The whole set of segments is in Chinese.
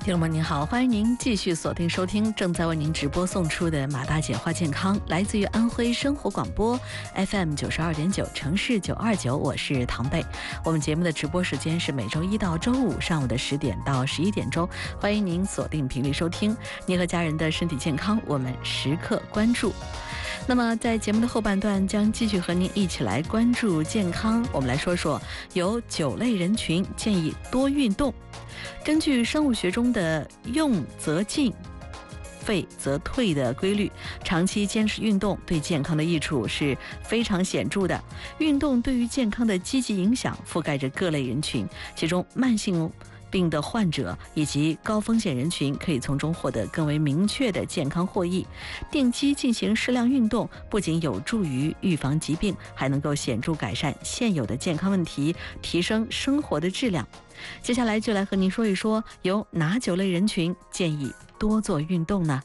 听众们您好，欢迎您继续锁定收听正在为您直播送出的马大姐话健康，来自于安徽生活广播 FM 92.9城市929，我是唐贝。我们节目的直播时间是每周一到周五上午的10点到11点钟，欢迎您锁定频率收听。您和家人的身体健康，我们时刻关注。那么在节目的后半段将继续和您一起来关注健康，我们来说说有9类人群建议多运动。根据生物学中的用则进废则退的规律，长期坚持运动对健康的益处是非常显著的。运动对于健康的积极影响覆盖着各类人群，其中慢性病的患者以及高风险人群可以从中获得更为明确的健康获益。定期进行适量运动，不仅有助于预防疾病，还能够显著改善现有的健康问题，提升生活的质量。接下来就来和您说一说，有哪9类人群建议多做运动呢？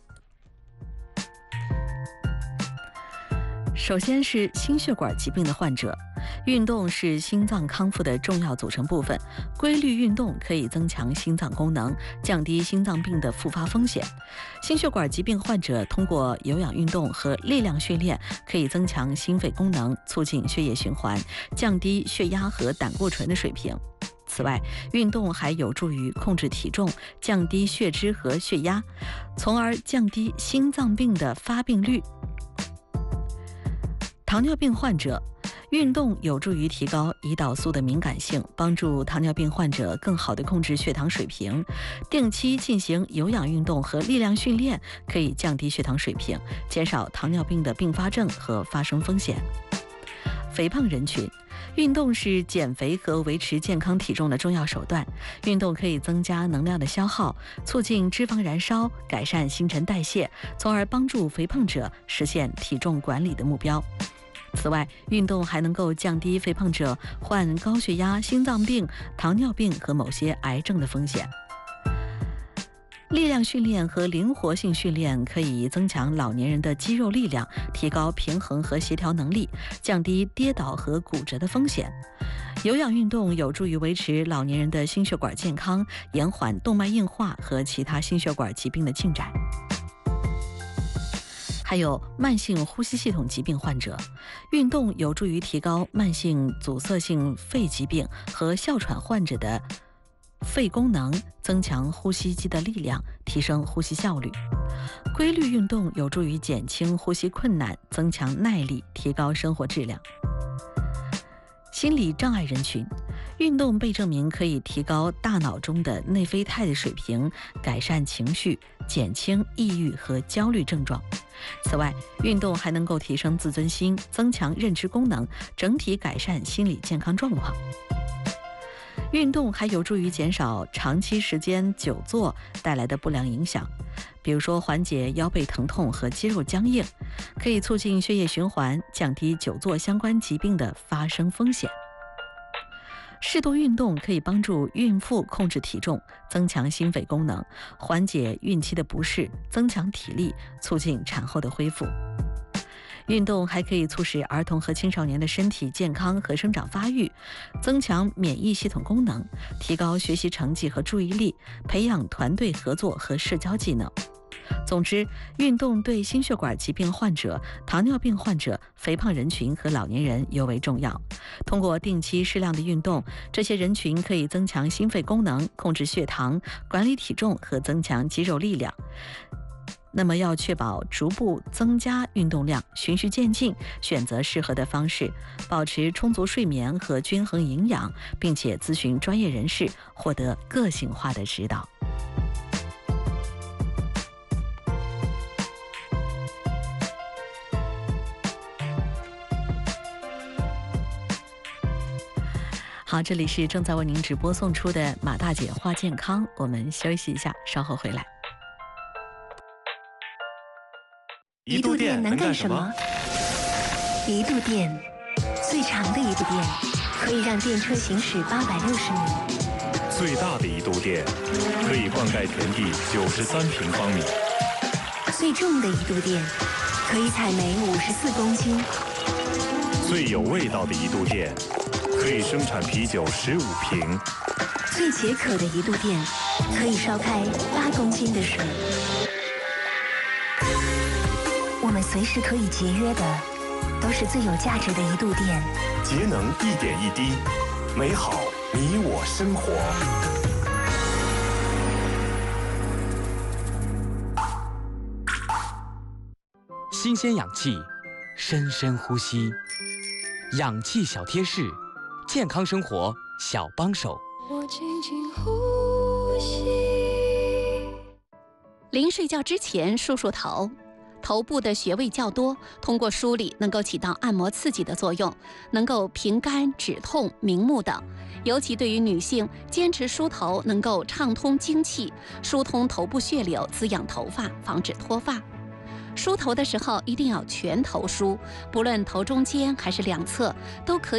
首先是心血管疾病的患者，运动是心脏康复的重要组成部分，规律运动可以增强心脏功能，降低心脏病的复发风险。心血管疾病患者通过有氧运动和力量训练，可以增强心肺功能，促进血液循环，降低血压和胆固醇的水平。此外，运动还有助于控制体重，降低血脂和血压，从而降低心脏病的发病率。糖尿病患者，运动有助于提高胰岛素的敏感性，帮助糖尿病患者更好地控制血糖水平。定期进行有氧运动和力量训练，可以降低血糖水平，减少糖尿病的并发症和发生风险。肥胖人群，运动是减肥和维持健康体重的重要手段。运动可以增加能量的消耗，促进脂肪燃烧，改善新陈代谢，从而帮助肥胖者实现体重管理的目标。此外，运动还能够降低肥胖者患高血压、心脏病、糖尿病和某些癌症的风险。力量训练和灵活性训练可以增强老年人的肌肉力量，提高平衡和协调能力，降低跌倒和骨折的风险。有氧运动有助于维持老年人的心血管健康，延缓动脉硬化和其他心血管疾病的进展。还有慢性呼吸系统疾病患者，运动有助于提高慢性阻塞性肺疾病和哮喘患者的肺功能，增强呼吸机的力量，提升呼吸效率。规律运动有助于减轻呼吸困难，增强耐力，提高生活质量。心理障碍人群，运动被证明可以提高大脑中的内啡肽的水平，改善情绪，减轻抑郁和焦虑症状。此外，运动还能够提升自尊心，增强认知功能，整体改善心理健康状况。运动还有助于减少长期时间久坐带来的不良影响，比如说缓解腰背疼痛和肌肉僵硬，可以促进血液循环，降低久坐相关疾病的发生风险。适度运动可以帮助孕妇控制体重，增强心肺功能，缓解孕期的不适，增强体力，促进产后的恢复。运动还可以促使儿童和青少年的身体健康和生长发育，增强免疫系统功能，提高学习成绩和注意力，培养团队合作和社交技能。总之，运动对心血管疾病患者、糖尿病患者、肥胖人群和老年人尤为重要。通过定期适量的运动，这些人群可以增强心肺功能，控制血糖，管理体重和增强肌肉力量。那么要确保逐步增加运动量，循序渐进，选择适合的方式，保持充足睡眠和均衡营养，并且咨询专业人士，获得个性化的指导。好，这里是正在为您直播送出的马大姐话健康，我们休息一下，稍后回来。 一度电能干什么？一度电，最长的一度电可以让电车行驶860米， 最大的一度电可以灌溉田地93平方米， 最重的一度电可以采煤54公斤， 最有味道的一度电可以生产啤酒15瓶， 最解渴的一度电，可以烧开8公斤的水。我们随时可以节约的，都是最有价值的一度电。 节能1点1滴，美好你我生活。 新鲜氧气，深深呼吸，氧气小贴士，健康生活小帮手。 我轻轻呼吸。 临睡觉之前梳梳头，头部的穴位较多，通过梳理能够起到按摩刺激的作用，能够平肝止痛、明目等。尤其对于女性，坚持梳头能够畅通经气，疏通头部血流，滋养头发，防止脱发。梳头的时候一定要全头梳，不论头中间还是两侧，都可以